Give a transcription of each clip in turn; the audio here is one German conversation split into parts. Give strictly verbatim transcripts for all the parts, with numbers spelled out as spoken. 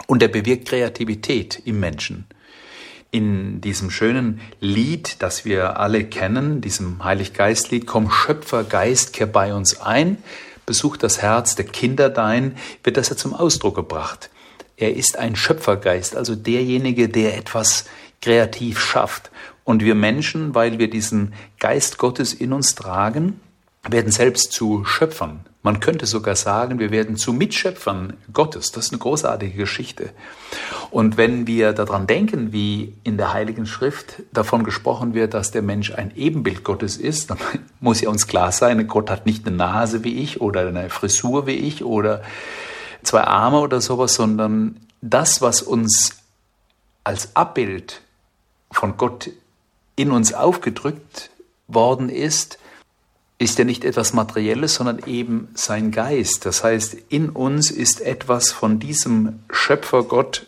Und er bewirkt Kreativität im Menschen. In diesem schönen Lied, das wir alle kennen, diesem Heiliggeistlied, komm Schöpfergeist, kehr bei uns ein, besuch das Herz der Kinder dein, wird das ja zum Ausdruck gebracht. Er ist ein Schöpfergeist, also derjenige, der etwas kreativ schafft. Und wir Menschen, weil wir diesen Geist Gottes in uns tragen, werden selbst zu Schöpfern. Man könnte sogar sagen, wir werden zu Mitschöpfern Gottes. Das ist eine großartige Geschichte. Und wenn wir daran denken, wie in der Heiligen Schrift davon gesprochen wird, dass der Mensch ein Ebenbild Gottes ist, dann muss ja uns klar sein, Gott hat nicht eine Nase wie ich oder eine Frisur wie ich oder zwei Arme oder sowas, sondern das, was uns als Abbild von Gott in uns aufgedrückt worden ist, ist ja nicht etwas Materielles, sondern eben sein Geist. Das heißt, in uns ist etwas von diesem Schöpfergott,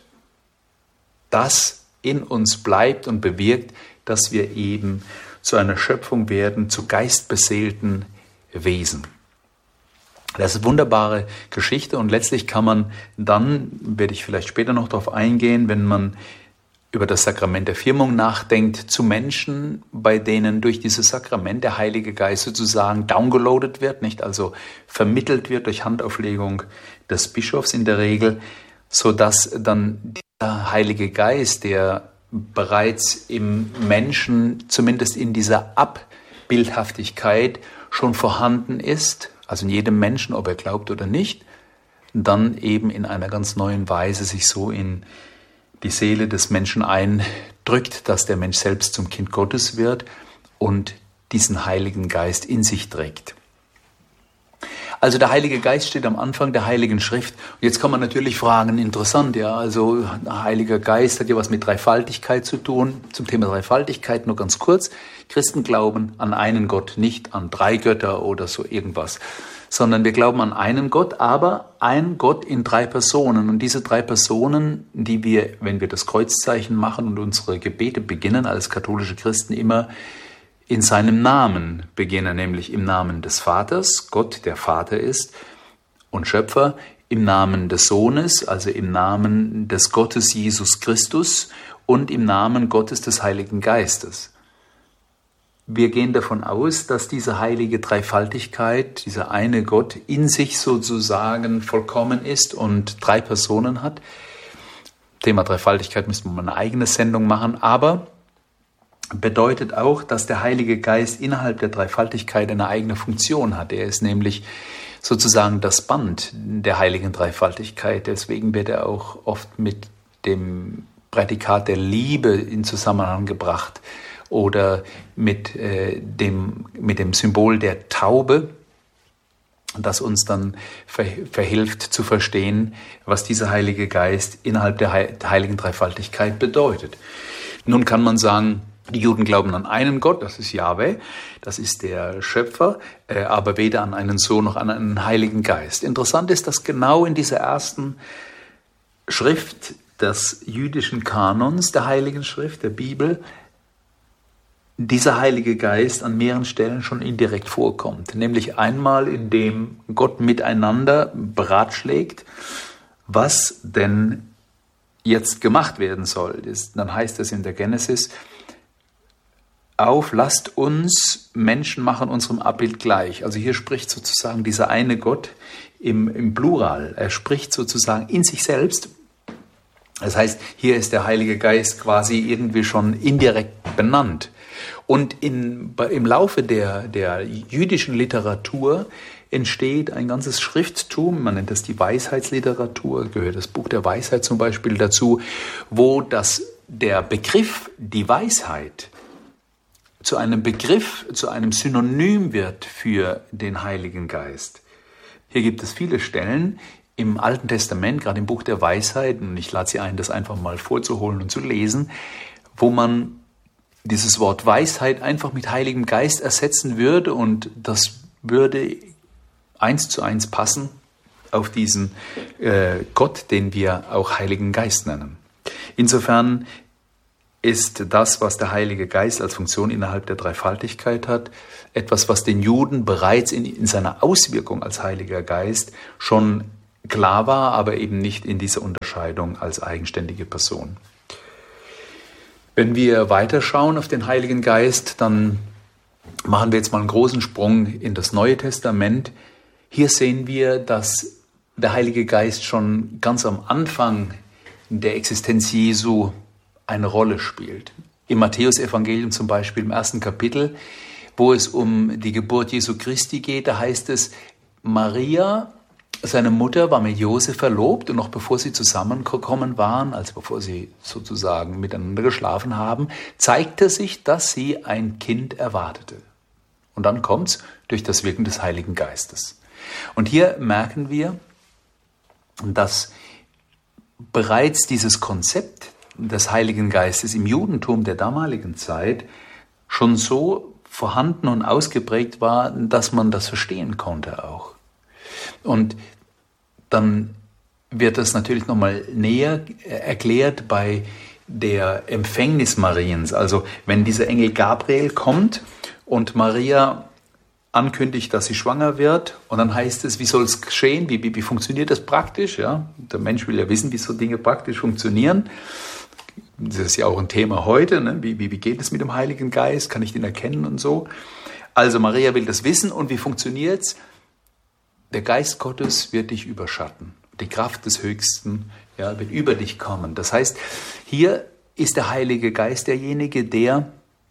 das in uns bleibt und bewirkt, dass wir eben zu einer Schöpfung werden, zu geistbeseelten Wesen. Das ist eine wunderbare Geschichte und letztlich kann man dann, werde ich vielleicht später noch darauf eingehen, wenn man über das Sakrament der Firmung nachdenkt, zu Menschen, bei denen durch dieses Sakrament der Heilige Geist sozusagen downgeloadet wird, nicht also vermittelt wird durch Handauflegung des Bischofs in der Regel, sodass dann der Heilige Geist, der bereits im Menschen, zumindest in dieser Abbildhaftigkeit schon vorhanden ist, also in jedem Menschen, ob er glaubt oder nicht, dann eben in einer ganz neuen Weise sich so in die Seele des Menschen eindrückt, dass der Mensch selbst zum Kind Gottes wird und diesen Heiligen Geist in sich trägt. Also der Heilige Geist steht am Anfang der Heiligen Schrift. Und jetzt kann man natürlich fragen, interessant, ja, also der Heilige Geist hat ja was mit Dreifaltigkeit zu tun. Zum Thema Dreifaltigkeit nur ganz kurz. Christen glauben an einen Gott, nicht an drei Götter oder so irgendwas, sondern wir glauben an einen Gott, aber ein Gott in drei Personen. Und diese drei Personen, die wir, wenn wir das Kreuzzeichen machen und unsere Gebete beginnen, als katholische Christen immer in seinem Namen beginnen, nämlich im Namen des Vaters, Gott der Vater ist und Schöpfer, im Namen des Sohnes, also im Namen des Gottes Jesus Christus und im Namen Gottes des Heiligen Geistes. Wir gehen davon aus, dass diese heilige Dreifaltigkeit, dieser eine Gott in sich sozusagen vollkommen ist und drei Personen hat. Thema Dreifaltigkeit müssen wir mal eine eigene Sendung machen, aber bedeutet auch, dass der Heilige Geist innerhalb der Dreifaltigkeit eine eigene Funktion hat. Er ist nämlich sozusagen das Band der heiligen Dreifaltigkeit. Deswegen wird er auch oft mit dem Prädikat der Liebe in Zusammenhang gebracht. Oder mit, äh, dem, mit dem Symbol der Taube, das uns dann ver- verhilft zu verstehen, was dieser Heilige Geist innerhalb der, He- der heiligen Dreifaltigkeit bedeutet. Nun kann man sagen, die Juden glauben an einen Gott, das ist Jahwe, das ist der Schöpfer, äh, aber weder an einen Sohn noch an einen Heiligen Geist. Interessant ist, dass genau in dieser ersten Schrift des jüdischen Kanons, der Heiligen Schrift, der Bibel, dieser Heilige Geist an mehreren Stellen schon indirekt vorkommt. Nämlich einmal, indem Gott miteinander beratschlägt, was denn jetzt gemacht werden soll. Das, dann heißt es in der Genesis, auf, lasst uns Menschen machen unserem Abbild gleich. Also hier spricht sozusagen dieser eine Gott im, im Plural. Er spricht sozusagen in sich selbst. Das heißt, hier ist der Heilige Geist quasi irgendwie schon indirekt benannt. Und in, im Laufe der, der jüdischen Literatur entsteht ein ganzes Schrifttum, man nennt das die Weisheitsliteratur, gehört das Buch der Weisheit zum Beispiel dazu, wo das, der Begriff, die Weisheit, zu einem Begriff, zu einem Synonym wird für den Heiligen Geist. Hier gibt es viele Stellen im Alten Testament, gerade im Buch der Weisheit, und ich lade Sie ein, das einfach mal vorzuholen und zu lesen, wo man dieses Wort Weisheit einfach mit Heiligem Geist ersetzen würde und das würde eins zu eins passen auf diesen äh, Gott, den wir auch Heiligen Geist nennen. Insofern ist das, was der Heilige Geist als Funktion innerhalb der Dreifaltigkeit hat, etwas, was den Juden bereits in, in seiner Auswirkung als Heiliger Geist schon klar war, aber eben nicht in dieser Unterscheidung als eigenständige Person. Wenn wir weiterschauen auf den Heiligen Geist, dann machen wir jetzt mal einen großen Sprung in das Neue Testament. Hier sehen wir, dass der Heilige Geist schon ganz am Anfang der Existenz Jesu eine Rolle spielt. Im Matthäusevangelium zum Beispiel im ersten Kapitel, wo es um die Geburt Jesu Christi geht, da heißt es, Maria, seine Mutter, war mit Josef verlobt und noch bevor sie zusammengekommen waren, also bevor sie sozusagen miteinander geschlafen haben, zeigte sich, dass sie ein Kind erwartete. Und dann kommt es durch das Wirken des Heiligen Geistes. Und hier merken wir, dass bereits dieses Konzept des Heiligen Geistes im Judentum der damaligen Zeit schon so vorhanden und ausgeprägt war, dass man das verstehen konnte auch. Und dann wird das natürlich nochmal näher erklärt bei der Empfängnis Mariens. Also wenn dieser Engel Gabriel kommt und Maria ankündigt, dass sie schwanger wird, und dann heißt es, wie soll es geschehen, wie, wie, wie funktioniert das praktisch? Ja? Der Mensch will ja wissen, wie so Dinge praktisch funktionieren. Das ist ja auch ein Thema heute, ne? wie, wie, wie geht es mit dem Heiligen Geist, kann ich den erkennen und so. Also Maria will das wissen, und wie funktioniert es? Der Geist Gottes wird dich überschatten. Die Kraft des Höchsten, ja, wird über dich kommen. Das heißt, hier ist der Heilige Geist derjenige, der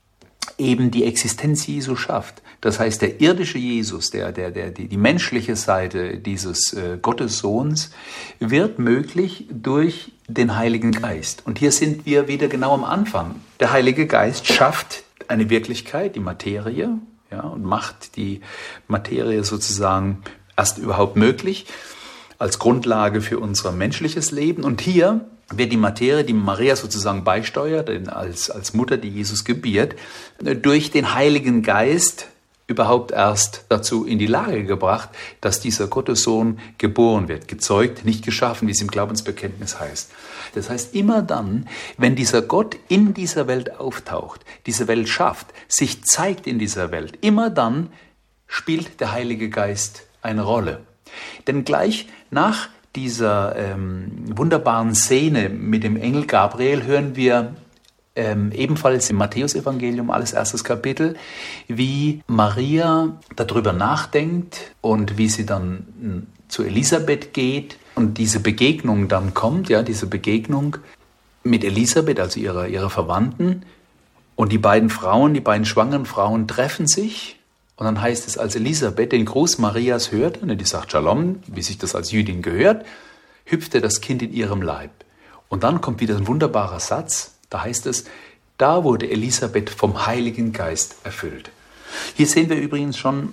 eben die Existenz Jesu schafft. Das heißt, der irdische Jesus, der, der, der, die, die menschliche Seite dieses äh, Gottessohns, wird möglich durch den Heiligen Geist. Und hier sind wir wieder genau am Anfang. Der Heilige Geist schafft eine Wirklichkeit, die Materie, ja, und macht die Materie sozusagen erst überhaupt möglich als Grundlage für unser menschliches Leben. Und hier wird die Materie, die Maria sozusagen beisteuert, als, als Mutter, die Jesus gebiert, durch den Heiligen Geist überhaupt erst dazu in die Lage gebracht, dass dieser Gottessohn geboren wird, gezeugt, nicht geschaffen, wie es im Glaubensbekenntnis heißt. Das heißt, immer dann, wenn dieser Gott in dieser Welt auftaucht, diese Welt schafft, sich zeigt in dieser Welt, immer dann spielt der Heilige Geist eine Rolle. Denn gleich nach dieser ähm, wunderbaren Szene mit dem Engel Gabriel hören wir ähm, ebenfalls im Matthäusevangelium, alles erstes Kapitel, wie Maria darüber nachdenkt und wie sie dann m, zu Elisabeth geht und diese Begegnung dann kommt, ja, diese Begegnung mit Elisabeth, also ihrer, ihrer Verwandten, und die beiden Frauen, die beiden schwangeren Frauen treffen sich. Und dann heißt es, als Elisabeth den Gruß Marias hörte, die sagt Shalom, wie sich das als Jüdin gehört, hüpfte das Kind in ihrem Leib. Und dann kommt wieder ein wunderbarer Satz, da heißt es, da wurde Elisabeth vom Heiligen Geist erfüllt. Hier sehen wir übrigens schon,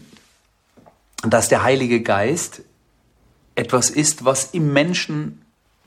dass der Heilige Geist etwas ist, was im Menschen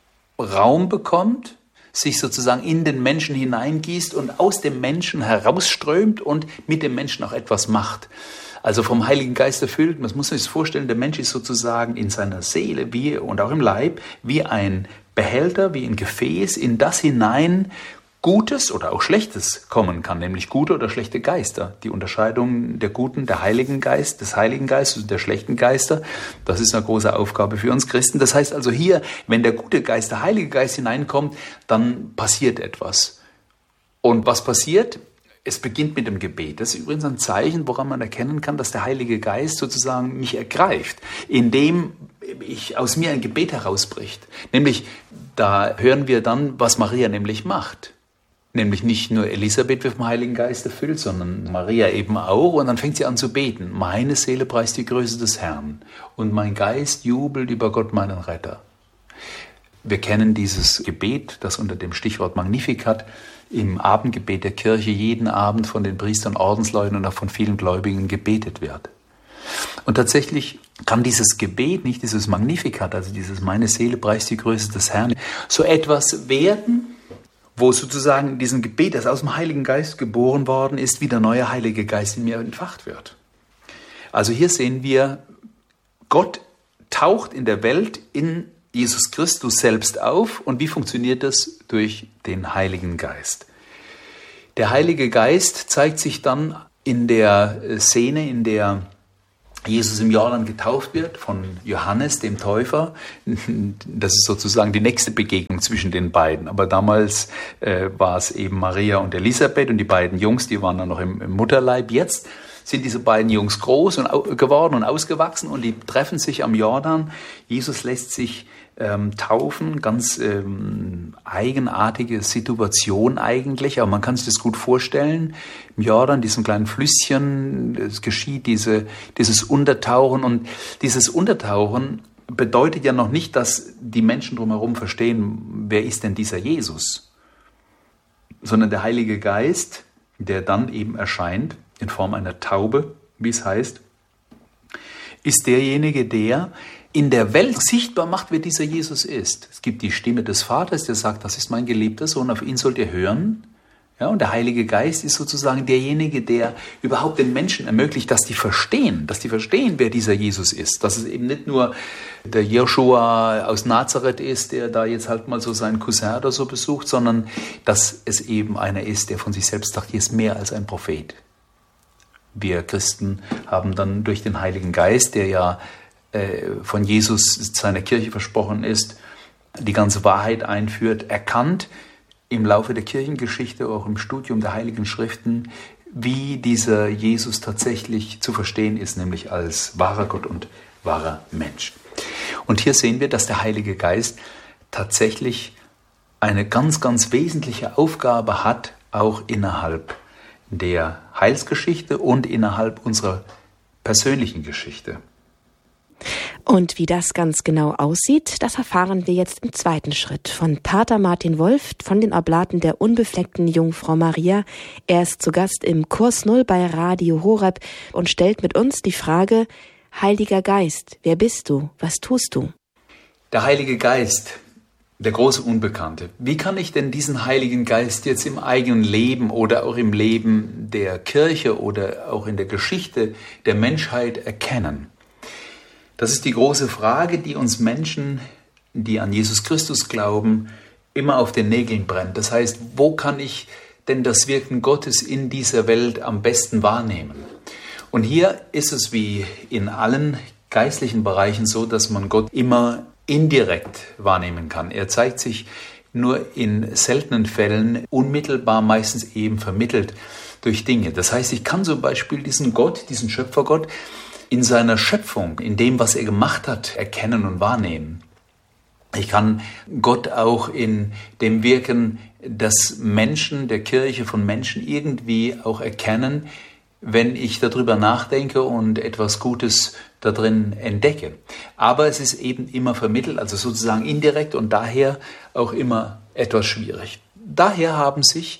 Raum bekommt, sich sozusagen in den Menschen hineingießt und aus dem Menschen herausströmt und mit dem Menschen auch etwas macht. Also vom Heiligen Geist erfüllt, man muss sich das vorstellen, der Mensch ist sozusagen in seiner Seele wie, und auch im Leib wie ein Behälter, wie ein Gefäß, in das hinein Gutes oder auch Schlechtes kommen kann, nämlich gute oder schlechte Geister. Die Unterscheidung der guten, der Heiligen Geist, des Heiligen Geistes und der schlechten Geister, das ist eine große Aufgabe für uns Christen. Das heißt also hier, wenn der gute Geist, der Heilige Geist hineinkommt, dann passiert etwas. Und was passiert? Es beginnt mit dem Gebet. Das ist übrigens ein Zeichen, woran man erkennen kann, dass der Heilige Geist sozusagen mich ergreift, indem ich aus mir ein Gebet herausbricht. Nämlich, da hören wir dann, was Maria nämlich macht. Nämlich nicht nur Elisabeth wird vom Heiligen Geist erfüllt, sondern Maria eben auch. Und dann fängt sie an zu beten. Meine Seele preist die Größe des Herrn und mein Geist jubelt über Gott, meinen Retter. Wir kennen dieses Gebet, das unter dem Stichwort Magnificat im Abendgebet der Kirche jeden Abend von den Priestern, Ordensleuten und auch von vielen Gläubigen gebetet wird. Und tatsächlich kann dieses Gebet, nicht dieses Magnificat, also dieses Meine Seele preist die Größe des Herrn, so etwas werden, wo sozusagen in diesem Gebet, das aus dem Heiligen Geist geboren worden ist, wie der neue Heilige Geist in mir entfacht wird. Also hier sehen wir, Gott taucht in der Welt in Jesus Christus selbst auf. Und wie funktioniert das? Durch den Heiligen Geist. Der Heilige Geist zeigt sich dann in der Szene, in der Jesus im Jordan getauft wird von Johannes, dem Täufer. Das ist sozusagen die nächste Begegnung zwischen den beiden. Aber damals äh, war es eben Maria und Elisabeth und die beiden Jungs, die waren dann noch im, im Mutterleib. Jetzt sind diese beiden Jungs groß und au- geworden und ausgewachsen und die treffen sich am Jordan. Jesus lässt sich ähm, taufen, ganz ähm, eigenartige Situation eigentlich, aber man kann sich das gut vorstellen. Im Jordan, diesem kleinen Flüsschen, es geschieht diese, dieses Untertauchen und dieses Untertauchen bedeutet ja noch nicht, dass die Menschen drumherum verstehen, wer ist denn dieser Jesus, sondern der Heilige Geist, der dann eben erscheint in Form einer Taube, wie es heißt, ist derjenige, der in der Welt sichtbar macht, wer dieser Jesus ist. Es gibt die Stimme des Vaters, der sagt, das ist mein geliebter Sohn, auf ihn sollt ihr hören. Ja, und der Heilige Geist ist sozusagen derjenige, der überhaupt den Menschen ermöglicht, dass die verstehen, dass die verstehen, wer dieser Jesus ist. Dass es eben nicht nur der Joshua aus Nazareth ist, der da jetzt halt mal so seinen Cousin oder so besucht, sondern dass es eben einer ist, der von sich selbst sagt, hier ist mehr als ein Prophet. Wir Christen haben dann durch den Heiligen Geist, der ja äh, von Jesus seiner Kirche versprochen ist, die ganze Wahrheit einführt, erkannt im Laufe der Kirchengeschichte, auch im Studium der Heiligen Schriften, wie dieser Jesus tatsächlich zu verstehen ist, nämlich als wahrer Gott und wahrer Mensch. Und hier sehen wir, dass der Heilige Geist tatsächlich eine ganz, ganz wesentliche Aufgabe hat, auch innerhalb der Heilsgeschichte und innerhalb unserer persönlichen Geschichte. Und wie das ganz genau aussieht, das erfahren wir jetzt im zweiten Schritt von Pater Martin Wolf von den Oblaten der unbefleckten Jungfrau Maria. Er ist zu Gast im Kurs Null bei Radio Horeb und stellt mit uns die Frage: Heiliger Geist, wer bist du? Was tust du? Der Heilige Geist, der große Unbekannte. Wie kann ich denn diesen Heiligen Geist jetzt im eigenen Leben oder auch im Leben der Kirche oder auch in der Geschichte der Menschheit erkennen? Das ist die große Frage, die uns Menschen, die an Jesus Christus glauben, immer auf den Nägeln brennt. Das heißt, wo kann ich denn das Wirken Gottes in dieser Welt am besten wahrnehmen? Und hier ist es wie in allen geistlichen Bereichen so, dass man Gott immer indirekt wahrnehmen kann. Er zeigt sich nur in seltenen Fällen unmittelbar, meistens eben vermittelt durch Dinge. Das heißt, ich kann zum Beispiel diesen Gott, diesen Schöpfergott, in seiner Schöpfung, in dem, was er gemacht hat, erkennen und wahrnehmen. Ich kann Gott auch in dem Wirken des Menschen, der Kirche, von Menschen irgendwie auch erkennen, wenn ich darüber nachdenke und etwas Gutes da drin entdecke. Aber es ist eben immer vermittelt, also sozusagen indirekt und daher auch immer etwas schwierig. Daher haben sich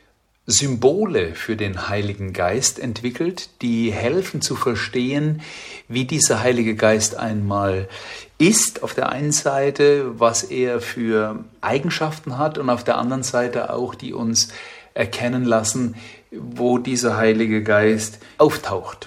Symbole für den Heiligen Geist entwickelt, die helfen zu verstehen, wie dieser Heilige Geist einmal ist, auf der einen Seite, was er für Eigenschaften hat und auf der anderen Seite auch, die uns erkennen lassen, wo dieser Heilige Geist auftaucht.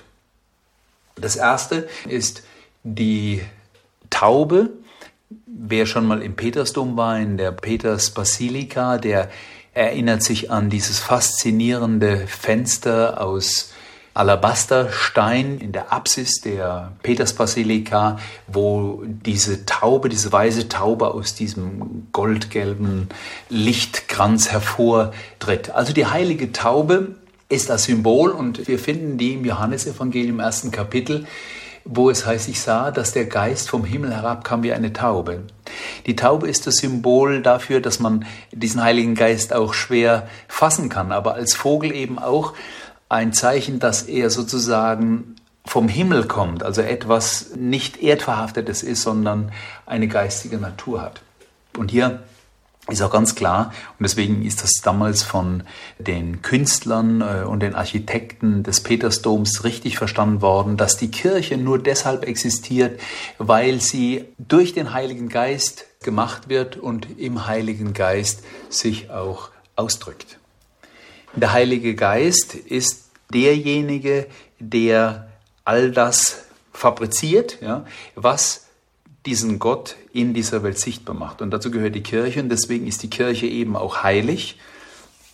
Das erste ist die Taube. Wer schon mal im Petersdom war, in der Petersbasilika, der erinnert sich an dieses faszinierende Fenster aus Alabasterstein in der Apsis der Petersbasilika, wo diese Taube, diese weiße Taube aus diesem goldgelben Lichtkranz hervortritt. Also die heilige Taube ist das Symbol und wir finden die im Johannesevangelium im ersten Kapitel, wo es heißt, ich sah, dass der Geist vom Himmel herabkam wie eine Taube. Die Taube ist das Symbol dafür, dass man diesen Heiligen Geist auch schwer fassen kann, aber als Vogel eben auch ein Zeichen, dass er sozusagen vom Himmel kommt, also etwas nicht erdverhaftetes ist, sondern eine geistige Natur hat. Und hier ist auch ganz klar, und deswegen ist das damals von den Künstlern und den Architekten des Petersdoms richtig verstanden worden, dass die Kirche nur deshalb existiert, weil sie durch den Heiligen Geist gemacht wird und im Heiligen Geist sich auch ausdrückt. Der Heilige Geist ist derjenige, der all das fabriziert, ja, was diesen Gott in dieser Welt sichtbar macht. Und dazu gehört die Kirche und deswegen ist die Kirche eben auch heilig.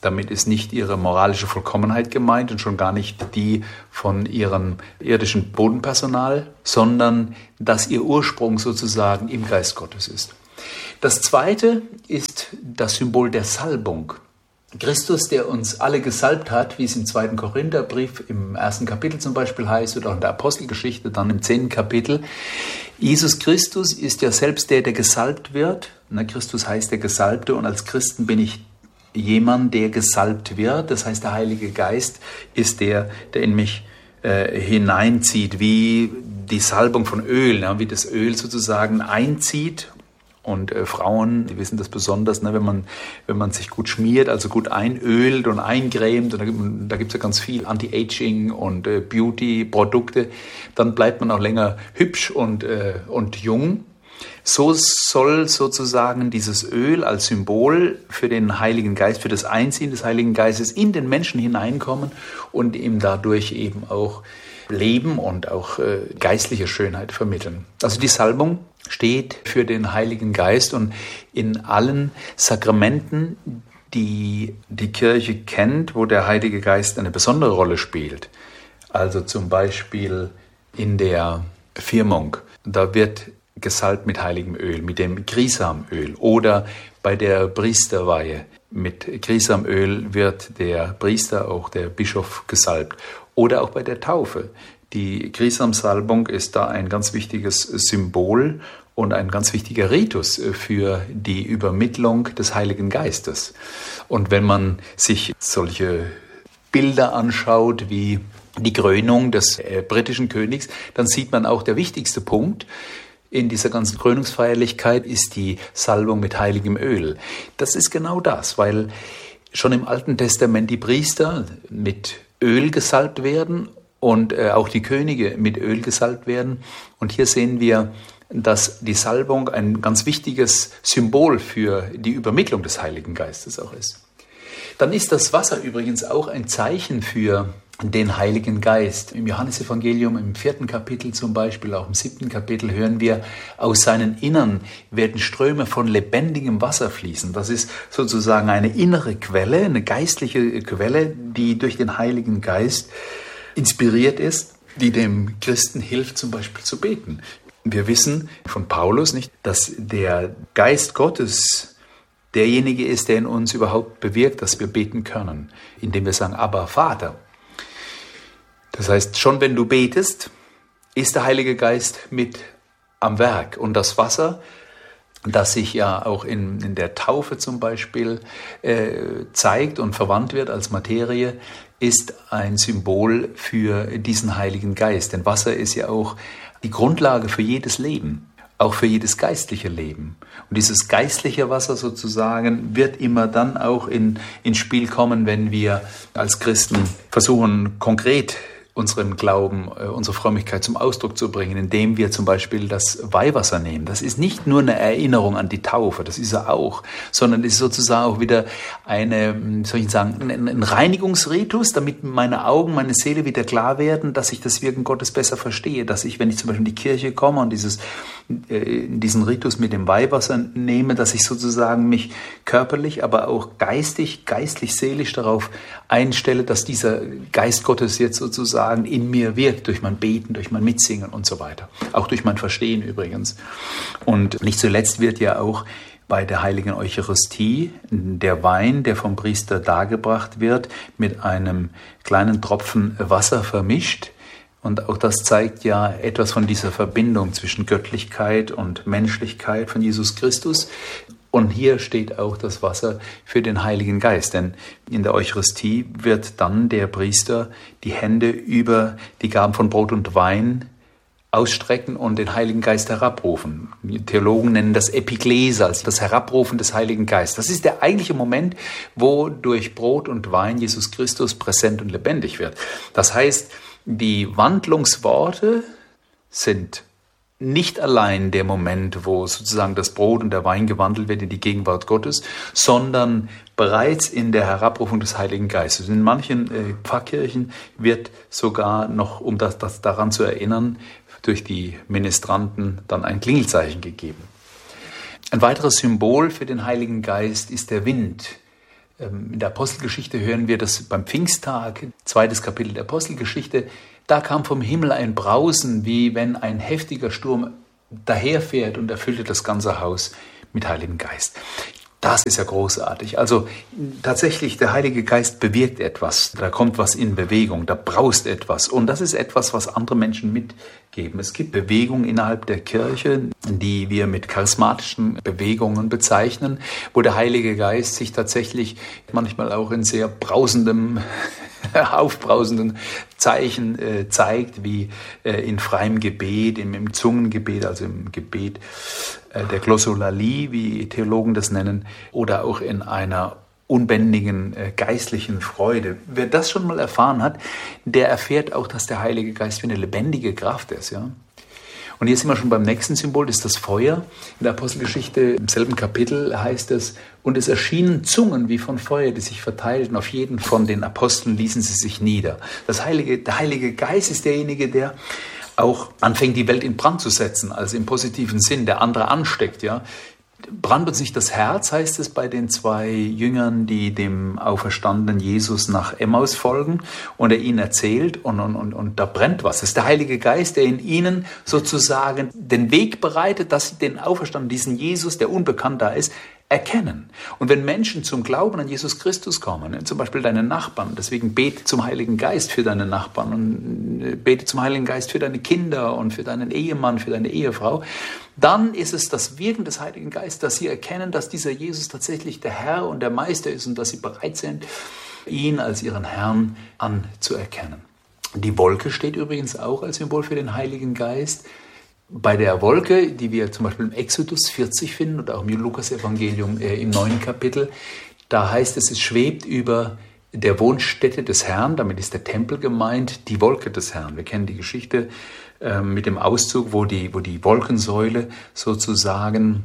Damit ist nicht ihre moralische Vollkommenheit gemeint und schon gar nicht die von ihrem irdischen Bodenpersonal, sondern dass ihr Ursprung sozusagen im Geist Gottes ist. Das Zweite ist das Symbol der Salbung. Christus, der uns alle gesalbt hat, wie es im zweiten Korintherbrief im ersten Kapitel zum Beispiel heißt oder auch in der Apostelgeschichte dann im zehnten Kapitel. Jesus Christus ist ja selbst der, der gesalbt wird. Na, Christus heißt der Gesalbte und als Christen bin ich jemand, der gesalbt wird. Das heißt, der Heilige Geist ist der, der in mich äh, hineinzieht, wie die Salbung von Öl, ja, wie das Öl sozusagen einzieht. Und äh, Frauen, die wissen das besonders, ne, wenn man wenn man sich gut schmiert, also gut einölt und eingrämt, und da, da gibt es ja ganz viel Anti-Aging und äh, Beauty-Produkte, dann bleibt man auch länger hübsch und, äh, und jung. So soll sozusagen dieses Öl als Symbol für den Heiligen Geist, für das Einziehen des Heiligen Geistes in den Menschen hineinkommen und ihm dadurch eben auch Leben und auch äh, geistliche Schönheit vermitteln. Also die Salbung steht für den Heiligen Geist und in allen Sakramenten, die die Kirche kennt, wo der Heilige Geist eine besondere Rolle spielt. Also zum Beispiel in der Firmung, da wird gesalbt mit heiligem Öl, mit dem Grisamöl, oder bei der Priesterweihe mit Grisamöl wird der Priester, auch der Bischof, gesalbt, oder auch bei der Taufe. Die Grisamsalbung ist da ein ganz wichtiges Symbol und ein ganz wichtiger Ritus für die Übermittlung des Heiligen Geistes. Und wenn man sich solche Bilder anschaut wie die Krönung des äh, britischen Königs, dann sieht man auch, der wichtigste Punkt in dieser ganzen Krönungsfeierlichkeit ist die Salbung mit heiligem Öl. Das ist genau das, weil schon im Alten Testament die Priester mit Öl gesalbt werden und äh, auch die Könige mit Öl gesalbt werden. Und hier sehen wir, dass die Salbung ein ganz wichtiges Symbol für die Übermittlung des Heiligen Geistes auch ist. Dann ist das Wasser übrigens auch ein Zeichen für den Heiligen Geist. Im Johannesevangelium im vierten Kapitel zum Beispiel, auch im siebten Kapitel hören wir, aus seinen Innern werden Ströme von lebendigem Wasser fließen. Das ist sozusagen eine innere Quelle, eine geistliche Quelle, die durch den Heiligen Geist inspiriert ist, die dem Christen hilft, zum Beispiel zu beten. Wir wissen von Paulus nicht, dass der Geist Gottes derjenige ist, der in uns überhaupt bewirkt, dass wir beten können, indem wir sagen, Abba, Vater. Das heißt, schon wenn du betest, ist der Heilige Geist mit am Werk. Und das Wasser, das sich ja auch in, in der Taufe zum Beispiel äh, zeigt und verwandt wird als Materie, ist ein Symbol für diesen Heiligen Geist. Denn Wasser ist ja auch die Grundlage für jedes Leben, auch für jedes geistliche Leben. Und dieses geistliche Wasser sozusagen wird immer dann auch in, ins Spiel kommen, wenn wir als Christen versuchen, konkret unseren Glauben, unsere Frömmigkeit zum Ausdruck zu bringen, indem wir zum Beispiel das Weihwasser nehmen. Das ist nicht nur eine Erinnerung an die Taufe, das ist er auch, sondern es ist sozusagen auch wieder eine, soll ich sagen, ein Reinigungsritus, damit meine Augen, meine Seele wieder klar werden, dass ich das Wirken Gottes besser verstehe, dass ich, wenn ich zum Beispiel in die Kirche komme und dieses, diesen Ritus mit dem Weihwasser nehme, dass ich sozusagen mich körperlich, aber auch geistig, geistlich, seelisch darauf einstelle, dass dieser Geist Gottes jetzt sozusagen in mir wirkt, durch mein Beten, durch mein Mitsingen und so weiter. Auch durch mein Verstehen übrigens. Und nicht zuletzt wird ja auch bei der heiligen Eucharistie der Wein, der vom Priester dargebracht wird, mit einem kleinen Tropfen Wasser vermischt. Und auch das zeigt ja etwas von dieser Verbindung zwischen Göttlichkeit und Menschlichkeit von Jesus Christus. Und hier steht auch das Wasser für den Heiligen Geist, denn in der Eucharistie wird dann der Priester die Hände über die Gaben von Brot und Wein ausstrecken und den Heiligen Geist herabrufen. Die Theologen nennen das Epiklese, also das Herabrufen des Heiligen Geistes. Das ist der eigentliche Moment, wo durch Brot und Wein Jesus Christus präsent und lebendig wird. Das heißt, die Wandlungsworte sind nicht allein der Moment, wo sozusagen das Brot und der Wein gewandelt wird in die Gegenwart Gottes, sondern bereits in der Herabrufung des Heiligen Geistes. In manchen äh, Pfarrkirchen wird sogar noch, um das, das daran zu erinnern, durch die Ministranten dann ein Klingelzeichen gegeben. Ein weiteres Symbol für den Heiligen Geist ist der Wind. In der Apostelgeschichte hören wir das beim Pfingsttag, zweites Kapitel der Apostelgeschichte. Da kam vom Himmel ein Brausen, wie wenn ein heftiger Sturm daherfährt und erfüllte das ganze Haus mit Heiligem Geist. Das ist ja großartig. Also tatsächlich, der Heilige Geist bewirkt etwas. Da kommt was in Bewegung, da braust etwas. Und das ist etwas, was andere Menschen mitgeben. Es gibt Bewegungen innerhalb der Kirche, die wir mit charismatischen Bewegungen bezeichnen, wo der Heilige Geist sich tatsächlich manchmal auch in sehr brausendem, aufbrausenden Zeichen äh, zeigt, wie äh, in freiem Gebet, im, im Zungengebet, also im Gebet äh, der Glossolalie, wie Theologen das nennen, oder auch in einer unbändigen äh, geistlichen Freude. Wer das schon mal erfahren hat, der erfährt auch, dass der Heilige Geist wie eine lebendige Kraft ist, ja. Und hier sind wir schon beim nächsten Symbol, das ist das Feuer. In der Apostelgeschichte im selben Kapitel heißt es, und es erschienen Zungen wie von Feuer, die sich verteilten. Auf jeden von den Aposteln ließen sie sich nieder. Das Heilige, der Heilige Geist ist derjenige, der auch anfängt, die Welt in Brand zu setzen, also im positiven Sinn, der andere ansteckt, ja. Brannt uns nicht das Herz, heißt es bei den zwei Jüngern, die dem auferstandenen Jesus nach Emmaus folgen und er ihnen erzählt und, und, und, und da brennt was. Das ist der Heilige Geist, der in ihnen sozusagen den Weg bereitet, dass sie den Auferstandenen, diesen Jesus, der unbekannt da ist, erkennen. Und wenn Menschen zum Glauben an Jesus Christus kommen, zum Beispiel deine Nachbarn, deswegen bete zum Heiligen Geist für deine Nachbarn und bete zum Heiligen Geist für deine Kinder und für deinen Ehemann, für deine Ehefrau, dann ist es das Wirken des Heiligen Geistes, dass sie erkennen, dass dieser Jesus tatsächlich der Herr und der Meister ist und dass sie bereit sind, ihn als ihren Herrn anzuerkennen. Die Wolke steht übrigens auch als Symbol für den Heiligen Geist. Bei der Wolke, die wir zum Beispiel im Exodus vierzig finden oder auch im Lukas-Evangelium äh, im neunten Kapitel, da heißt es, es schwebt über der Wohnstätte des Herrn, damit ist der Tempel gemeint, die Wolke des Herrn. Wir kennen die Geschichte äh, mit dem Auszug, wo die, wo die Wolkensäule sozusagen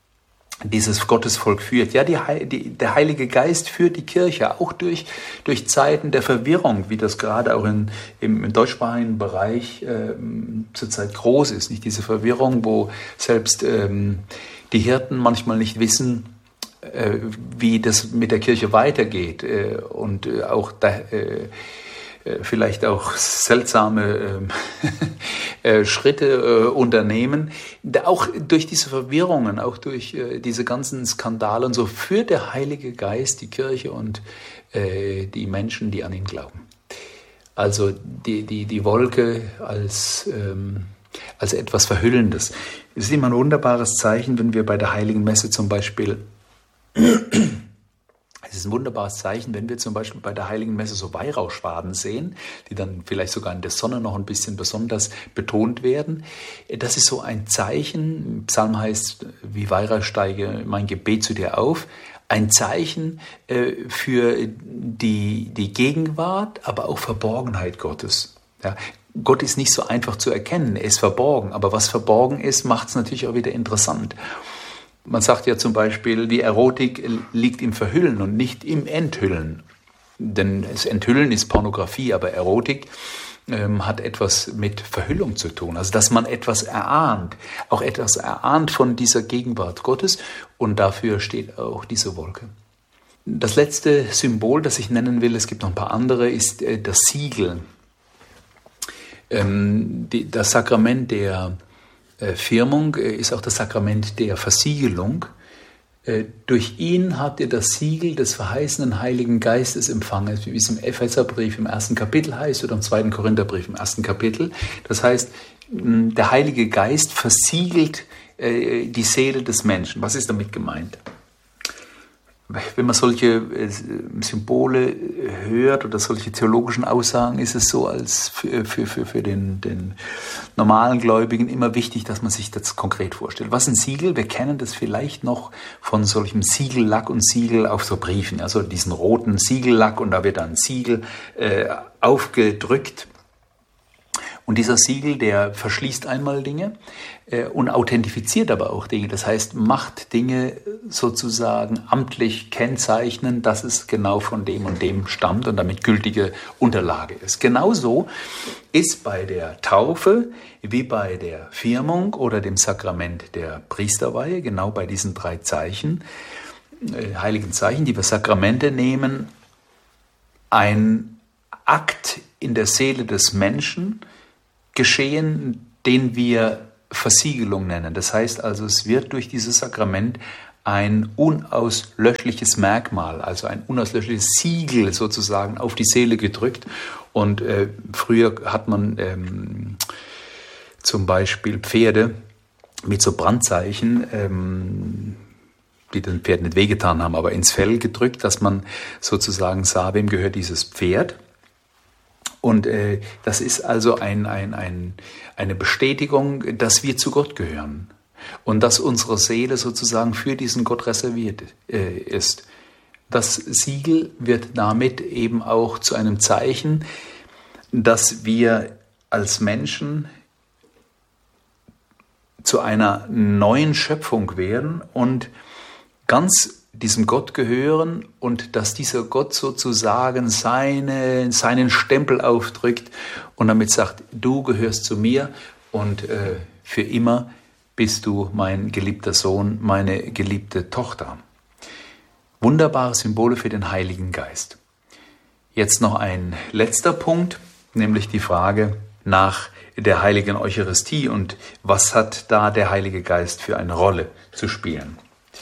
dieses Gottesvolk führt. Ja, die, die, der Heilige Geist führt die Kirche auch durch, durch Zeiten der Verwirrung, wie das gerade auch in, im, im deutschsprachigen Bereich äh, zurzeit groß ist. Nicht diese Verwirrung, wo selbst ähm, die Hirten manchmal nicht wissen, äh, wie das mit der Kirche weitergeht äh, und äh, auch da, äh, vielleicht auch seltsame äh, Schritte äh, unternehmen. Auch durch diese Verwirrungen, auch durch äh, diese ganzen Skandale und so führt der Heilige Geist die Kirche und äh, die Menschen, die an ihn glauben. Also die, die, die Wolke als, ähm, als etwas Verhüllendes. Es ist immer ein wunderbares Zeichen, wenn wir bei der Heiligen Messe zum Beispiel Es ist ein wunderbares Zeichen, wenn wir zum Beispiel bei der Heiligen Messe so Weihrauchschwaden sehen, die dann vielleicht sogar in der Sonne noch ein bisschen besonders betont werden. Das ist so ein Zeichen, im Psalm heißt, wie Weihrauch steige mein Gebet zu dir auf, ein Zeichen äh, für die, die Gegenwart, aber auch Verborgenheit Gottes. Ja, Gott ist nicht so einfach zu erkennen, er ist verborgen, aber was verborgen ist, macht es natürlich auch wieder interessant. Man sagt ja zum Beispiel, die Erotik liegt im Verhüllen und nicht im Enthüllen. Denn das Enthüllen ist Pornografie, aber Erotik ähm, hat etwas mit Verhüllung zu tun. Also dass man etwas erahnt, auch etwas erahnt von dieser Gegenwart Gottes und dafür steht auch diese Wolke. Das letzte Symbol, das ich nennen will, es gibt noch ein paar andere, ist äh, das Siegel. Ähm, die, das Sakrament der Firmung ist auch das Sakrament der Versiegelung. Durch ihn habt ihr das Siegel des verheißenen Heiligen Geistes empfangen, wie es im Epheserbrief im ersten Kapitel heißt oder im zweiten Korintherbrief im ersten Kapitel. Das heißt, der Heilige Geist versiegelt die Seele des Menschen. Was ist damit gemeint? Wenn man solche Symbole hört oder solche theologischen Aussagen, ist es so als für, für, für, für den, den normalen Gläubigen immer wichtig, dass man sich das konkret vorstellt. Was ein Siegel? Wir kennen das vielleicht noch von solchem Siegellack und Siegel auf so Briefen, also diesen roten Siegellack und da wird dann ein Siegel äh, aufgedrückt. Und dieser Siegel, der verschließt einmal Dinge äh, und authentifiziert aber auch Dinge. Das heißt, macht Dinge sozusagen amtlich kennzeichnen, dass es genau von dem und dem stammt und damit gültige Unterlage ist. Genauso ist bei der Taufe wie bei der Firmung oder dem Sakrament der Priesterweihe, genau bei diesen drei Zeichen, äh, heiligen Zeichen, die wir Sakramente nehmen, ein Akt in der Seele des Menschen geschehen, den wir Versiegelung nennen. Das heißt also, es wird durch dieses Sakrament ein unauslöschliches Merkmal, also ein unauslöschliches Siegel sozusagen auf die Seele gedrückt. Und äh, früher hat man ähm, zum Beispiel Pferde mit so Brandzeichen, ähm, die den Pferden nicht wehgetan haben, aber ins Fell gedrückt, dass man sozusagen sah, wem gehört dieses Pferd. Und äh, das ist also ein, ein, ein, eine Bestätigung, dass wir zu Gott gehören und dass unsere Seele sozusagen für diesen Gott reserviert äh, ist. Das Siegel wird damit eben auch zu einem Zeichen, dass wir als Menschen zu einer neuen Schöpfung werden und ganz diesem Gott gehören und dass dieser Gott sozusagen seine, seinen Stempel aufdrückt und damit sagt, du gehörst zu mir und äh, für immer bist du mein geliebter Sohn, meine geliebte Tochter. Wunderbare Symbole für den Heiligen Geist. Jetzt noch ein letzter Punkt, nämlich die Frage nach der heiligen Eucharistie und was hat da der Heilige Geist für eine Rolle zu spielen.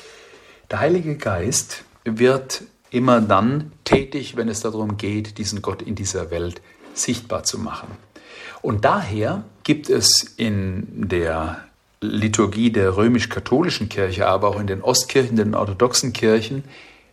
Der Heilige Geist wird immer dann tätig, wenn es darum geht, diesen Gott in dieser Welt sichtbar zu machen. Und daher gibt es in der Liturgie der römisch-katholischen Kirche, aber auch in den Ostkirchen, den orthodoxen Kirchen,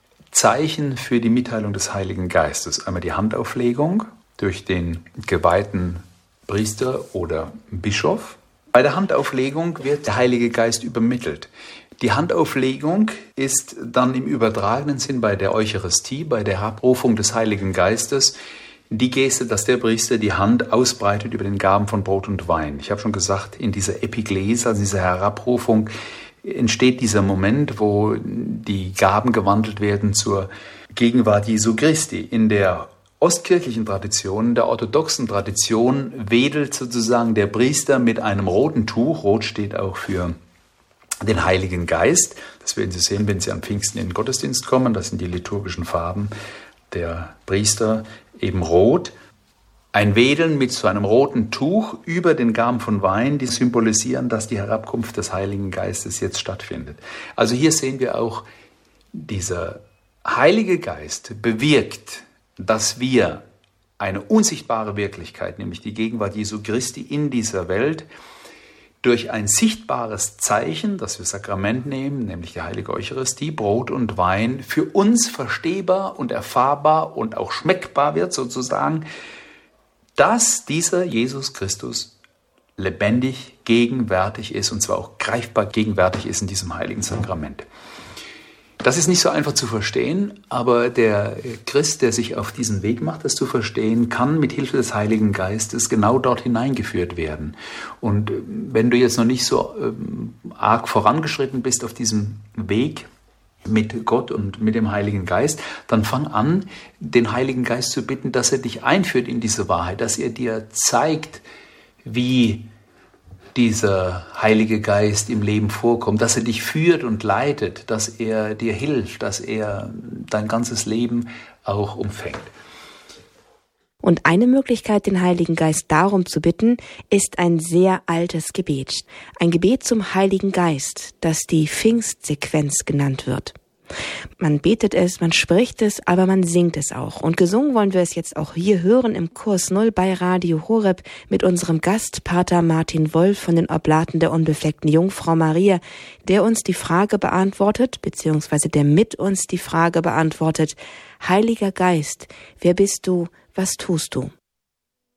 Zeichen für die Mitteilung des Heiligen Geistes. Einmal die Handauflegung durch den geweihten Priester oder Bischof. Bei der Handauflegung wird der Heilige Geist übermittelt. Die Handauflegung ist dann im übertragenen Sinn bei der Eucharistie, bei der Abrufung des Heiligen Geistes, die Geste, dass der Priester die Hand ausbreitet über den Gaben von Brot und Wein. Ich habe schon gesagt, in dieser Epiklese, also dieser Herabrufung, entsteht dieser Moment, wo die Gaben gewandelt werden zur Gegenwart Jesu Christi. In der ostkirchlichen Tradition, der orthodoxen Tradition, wedelt sozusagen der Priester mit einem roten Tuch, rot steht auch für den Heiligen Geist. Das werden Sie sehen, wenn Sie am Pfingsten in den Gottesdienst kommen. Das sind die liturgischen Farben der Priester, eben rot. Ein Wedeln mit so einem roten Tuch über den Gaben von Wein, die symbolisieren, dass die Herabkunft des Heiligen Geistes jetzt stattfindet. Also hier sehen wir auch, dieser Heilige Geist bewirkt, dass wir eine unsichtbare Wirklichkeit, nämlich die Gegenwart Jesu Christi in dieser Welt, durch ein sichtbares Zeichen, das wir Sakrament nehmen, nämlich die heilige Eucharistie, Brot und Wein, für uns verstehbar und erfahrbar und auch schmeckbar wird sozusagen, dass dieser Jesus Christus lebendig, gegenwärtig ist und zwar auch greifbar gegenwärtig ist in diesem heiligen Sakrament. Das ist nicht so einfach zu verstehen, aber der Christ, der sich auf diesen Weg macht, das zu verstehen, kann mit Hilfe des Heiligen Geistes genau dort hineingeführt werden. Und wenn du jetzt noch nicht so ähm, arg vorangeschritten bist auf diesem Weg mit Gott und mit dem Heiligen Geist, dann fang an, den Heiligen Geist zu bitten, dass er dich einführt in diese Wahrheit, dass er dir zeigt, wie dieser Heilige Geist im Leben vorkommt, dass er dich führt und leitet, dass er dir hilft, dass er dein ganzes Leben auch umfängt. Und eine Möglichkeit, den Heiligen Geist darum zu bitten, ist ein sehr altes Gebet. Ein Gebet zum Heiligen Geist, das die Pfingstsequenz genannt wird. Man betet es, man spricht es, aber man singt es auch. Und gesungen wollen wir es jetzt auch hier hören im Kurs Null bei Radio Horeb mit unserem Gast Pater Martin Wolf von den Oblaten der unbefleckten Jungfrau Maria, der uns die Frage beantwortet, beziehungsweise der mit uns die Frage beantwortet: Heiliger Geist, wer bist du, was tust du?